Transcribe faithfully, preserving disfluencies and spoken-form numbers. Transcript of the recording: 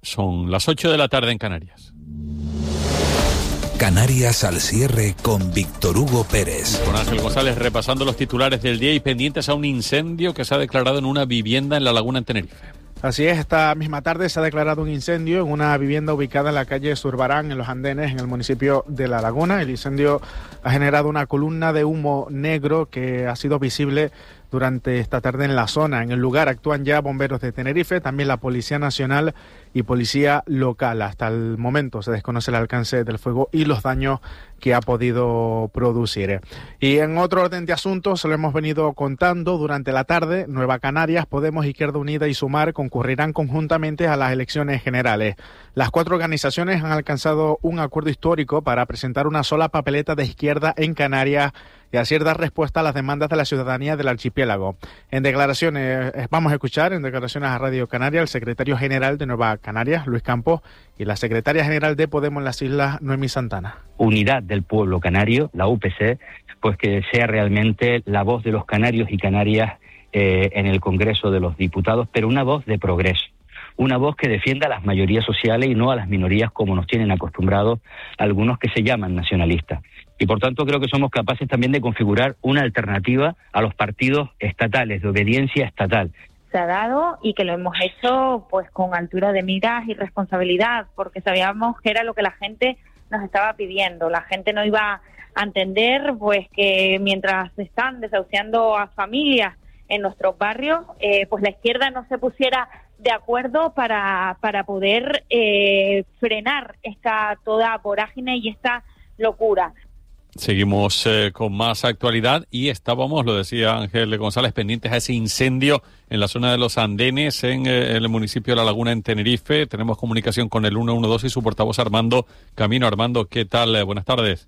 Son las ocho de la tarde en Canarias. Canarias al cierre con Víctor Hugo Pérez. Con Ángel González repasando los titulares del día y pendientes a un incendio que se ha declarado en una vivienda en La Laguna, en Tenerife. Así es, esta misma tarde se ha declarado un incendio en una vivienda ubicada en la calle Zurbarán, en Los Andenes, en el municipio de La Laguna. El incendio ha generado una columna de humo negro que ha sido visible durante esta tarde en la zona. En el lugar actúan ya bomberos de Tenerife, también la Policía Nacional y Policía Local. Hasta el momento se desconoce el alcance del fuego y los daños que ha podido producir. Y en otro orden de asuntos, se lo hemos venido contando durante la tarde, Nueva Canarias, Podemos, Izquierda Unida y Sumar concurrirán conjuntamente a las elecciones generales. Las cuatro organizaciones han alcanzado un acuerdo histórico para presentar una sola papeleta de izquierda en Canarias y así dar respuesta a las demandas de la ciudadanía del archipiélago. En declaraciones, vamos a escuchar en declaraciones a Radio Canaria el secretario general de Nueva Canarias, Luis Campos, y la secretaria general de Podemos en las Islas, Noemí Santana. Unidad del pueblo canario, la U P C, pues que sea realmente la voz de los canarios y canarias eh, en el Congreso de los Diputados, pero una voz de progreso. Una voz que defienda a las mayorías sociales y no a las minorías como nos tienen acostumbrados algunos que se llaman nacionalistas. Y por tanto creo que somos capaces también de configurar una alternativa a los partidos estatales, de obediencia estatal. Se ha dado y que lo hemos hecho pues con altura de miras y responsabilidad, porque sabíamos que era lo que la gente nos estaba pidiendo. La gente no iba a entender pues que mientras se están desahuciando a familias en nuestros barrios, eh, pues la izquierda no se pusiera de acuerdo para, para poder eh, frenar esta toda vorágine y esta locura. Seguimos eh, con más actualidad y estábamos, lo decía Ángel González, pendientes a ese incendio en la zona de Los Andenes, en eh, el municipio de La Laguna, en Tenerife. Tenemos comunicación con el ciento doce y su portavoz Armando Camino. Armando, ¿qué tal? Eh, buenas tardes.